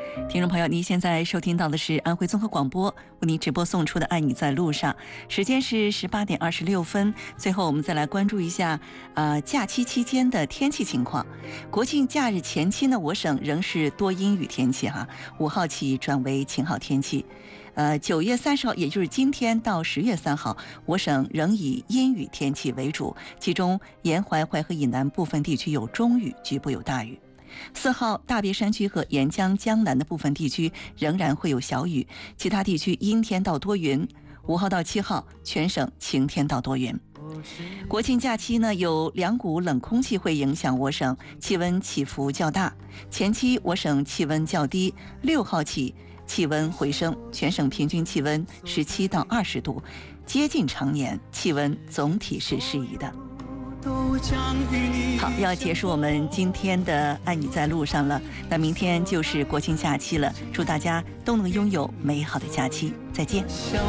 听众朋友，您现在收听到的是安徽综合广播为您直播送出的《爱你在路上》，时间是18:26。最后，我们再来关注一下假期期间的天气情况。国庆假日前期呢，我省仍是多阴雨天气哈，5号起转为晴好天气。9月30号，也就是今天到10月3号，我省仍以阴雨天气为主，其中沿淮淮河以南部分地区有中雨，局部有大雨。4号，大别山区和沿江江南的部分地区仍然会有小雨，其他地区阴天到多云。5号到7号，全省晴天到多云。国庆假期呢，有2股冷空气会影响我省，气温起伏较大。前期我省气温较低，6号起气温回升，全省平均气温17到20度，接近常年，气温总体是适宜的。好，要结束我们今天的爱你在路上了，那明天就是国庆假期了，祝大家都能拥有美好的假期，再见。